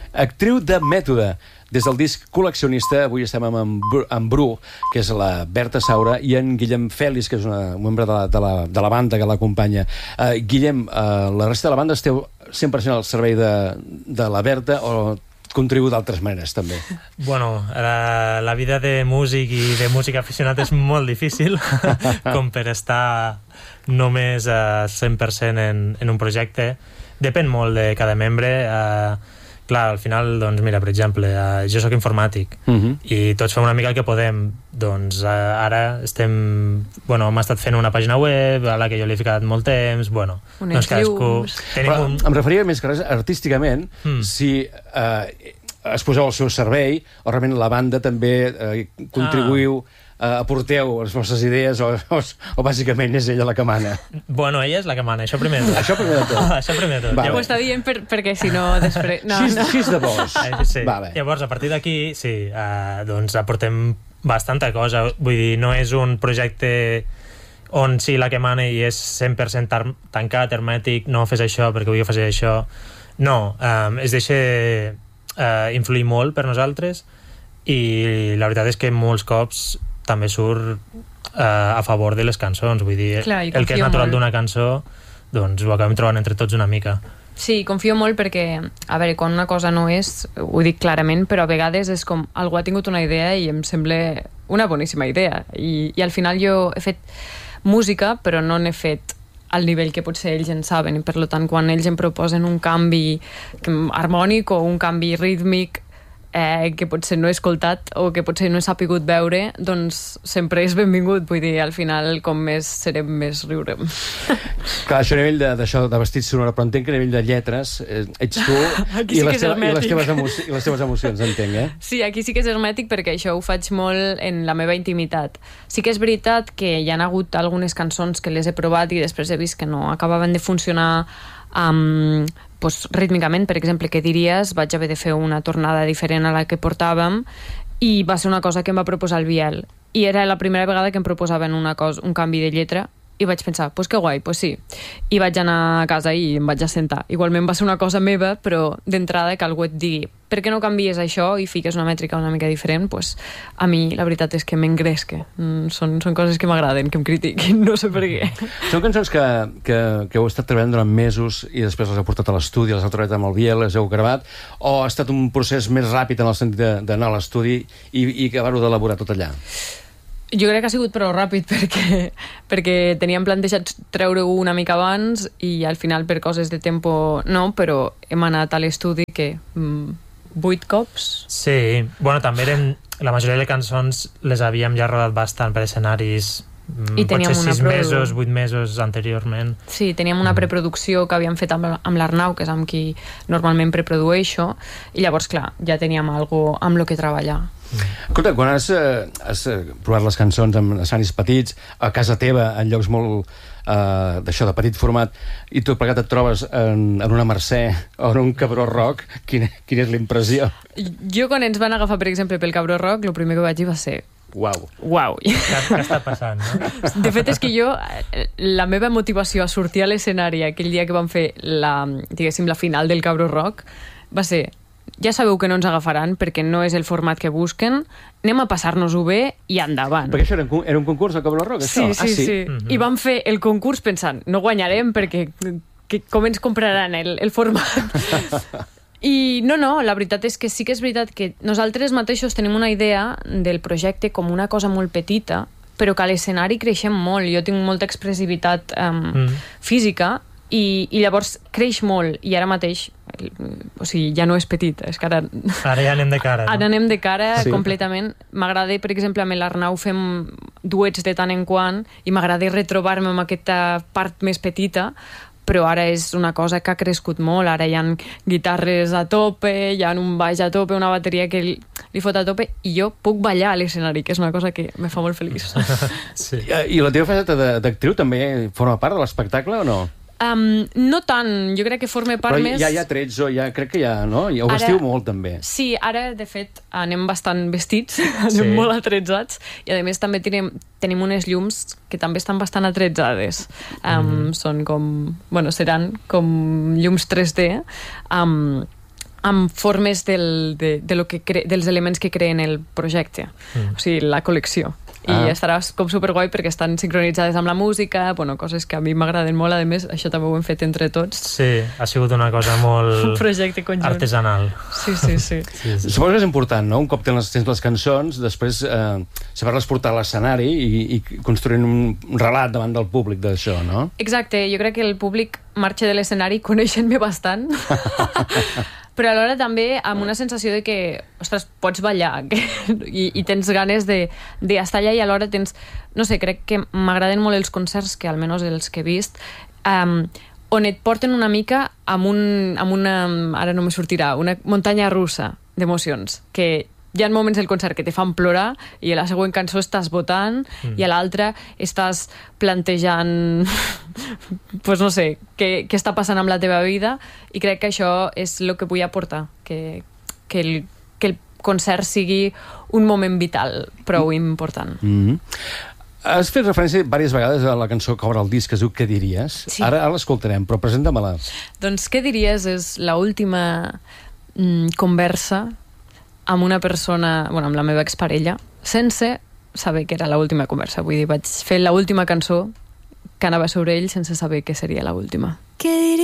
actriu de mètode. Des del disc Col·leccionista, avui estem amb Bru, que és la Berta Saura, i en Guillem Fèlix, que és un membre de la banda que l'acompanya. Guillem, la resta de la banda esteu 100% al servei de la Berta o contribuïu d'altres maneres, també? Bueno, la vida de músic i de músic aficionat és molt difícil com per estar només 100% en un projecte. Depèn molt de cada membre. Clar, al final, doncs mira, per exemple, jo sóc informàtic i tots fem una mica el que podem. Doncs ara hem estat fent una pàgina web a la que jo li he ficat molt temps, doncs cadascú... Em referia més que res artísticament, si es poseu al seu servei o realment la banda també contribuïu, aporteu les vostres idees o bàsicament és ella la que mana? Bueno, ella és la que mana, això primer de tot. Això primer de tot. Això primer de tot. Vale. Ho està dient perquè si no després... She's the boss. Sí. Vale. Llavors, a partir d'aquí, sí, doncs aportem bastanta cosa. Vull dir, no és un projecte on sí la que mana i és 100% tancat, hermètic, no fes això perquè vull fer això. No, es deixa influir molt per nosaltres i la veritat és que molts cops també surt a favor de les cançons, vull dir, clar, el que és natural d'una cançó doncs ho acabem trobant entre tots una mica. Sí, confio molt perquè, a veure, quan una cosa no és, ho dic clarament, però a vegades és com, algú ha tingut una idea i em sembla una boníssima idea, i al final jo he fet música, però no n'he fet al nivell que potser ells en saben, i per tant quan ells em proposen un canvi harmònic o un canvi rítmic que potser no he escoltat o que potser no he sapigut veure, doncs sempre és benvingut, vull dir, al final com més serem, més riurem. Clar, això a nivell d'això de vestit sonora, però entenc que a nivell de lletres ets tu i les teves emocions, entenc, Sí, aquí sí que és hermètic perquè això ho faig molt en la meva intimitat. Sí que és veritat que hi ha hagut algunes cançons que les he provat i després he vist que no acabaven de funcionar rítmicament, per exemple, què diries? Vaig haver de fer una tornada diferent a la que portàvem i va ser una cosa que em va proposar el Biel i era la primera vegada que em proposaven un canvi de lletra i vaig pensar, pues que guai, pues sí, i vaig anar a casa i em vaig assentar. Igualment va ser una cosa meva, però d'entrada que algú et digui per què no canvies això i fiques una mètrica una mica diferent, pues a mi la veritat és que m'engresca. Són coses que m'agraden, que em critiquin, no sé per què. Són cançons que heu estat treballant durant mesos i després les heu portat a l'estudi, les heu treballat amb el Biel, les heu gravat, o ha estat un procés més ràpid en el sentit d'anar a l'estudi i acabar-ho d'elaborar tot allà? Jo crec que ha sigut prou ràpid perquè teníem plantejat treure-ho una mica abans i al final per coses de tempo no, però hem anat a l'estudi 8 cops? Sí, també la majoria de cançons les havíem ja rodat bastant per escenaris potser 6 mesos, 8 mesos anteriorment. Sí, teníem una preproducció que havíem fet amb l'Arnau, que és amb qui normalment preprodueixo, i llavors, clar, ja teníem alguna amb lo que treballar. Escolta, quan has provat les cançons en escenaris petits, a casa teva, en llocs molt d'això, de petit format, i tot plegat et trobes en una Mercè o en un Cabró Rock, quina és la impressió? Jo, quan ens van agafar, per exemple, pel Cabró Rock, el primer que vaig dir va ser Uau. Què està passant, no? De fet, és que jo, la meva motivació a sortir a l'escenari aquell dia que vam fer la final del Cabró Rock va ser, ja sabeu que no ens agafaran perquè no és el format que busquen, anem a passar-nos-ho bé i endavant. Perquè això era un concurs al Cabró Rock, això? Sí. I vam fer el concurs pensant, no guanyarem perquè com ens compraran el format? I no, la veritat és que sí que és veritat que nosaltres mateixos tenim una idea del projecte com una cosa molt petita, però que a l'escenari creixem molt. Jo tinc molta expressivitat física i llavors creix molt i ara mateix ja no és petit, és que ara ja anem de cara, no? Ara anem de cara completament. M'agrada, per exemple, amb l'Arnau fem duets de tant en quant i m'agrada retrobar-me amb aquesta part més petita, però ara és una cosa que ha crescut molt. Ara hi ha guitarres a tope, hi ha un baix a tope, una bateria que li fot a tope, i jo puc ballar a l'escenari, que és una cosa que me fa molt feliç. Sí. I la teva faceta d'actriu també forma part de l'espectacle o no? No tant, jo crec que forma part però més... Però ja trets, crec que ja, no? Ja ho vestiu molt, també. Sí, ara, de fet, anem bastant vestits, anem molt atretzats, i a més també tenim unes llums que també estan bastant atretzades. Són com... seran com llums 3D, amb formes dels elements que creen el projecte, o sigui, la col·lecció. I estarà com superguai perquè estan sincronitzades amb la música, bueno, coses que a mi m'agraden molt, a més, això també ho hem fet entre tots. Sí, ha sigut una cosa molt un projecte conjunt. Artesanal. Sí. Suposo que és important, no? Un cop tens les cançons, després saber-les portar a l'escenari i construir un relat davant del públic d'això, no? Exacte, jo crec que el públic marxa de l'escenari coneixent-me bastant, però alhora també amb una sensació de que, ostres, pots ballar i tens ganes d'estar allà i alhora tens... No sé, crec que m'agraden molt els concerts, que almenys els que he vist, on et porten una mica amb una... Ara no me sortirà, una muntanya russa d'emocions, que hi ha moments del concert que te fan plorar i a la següent cançó estàs votant i a l'altra estàs plantejant pues no sé, què està passant amb la teva vida, i crec que això és el que vull aportar, que el concert sigui un moment vital prou important. Has fet referència diverses vegades a la cançó que obre el disc, que es diu Què diries? Sí. Ara l'escoltarem, però presenta-me-la. Doncs Què diries és l'última conversa amb una persona, bueno, amb la meva exparella, sense saber que era l'última conversa. Vull dir, vaig fer l'última cançó que anava sobre ell sense saber que seria l'última.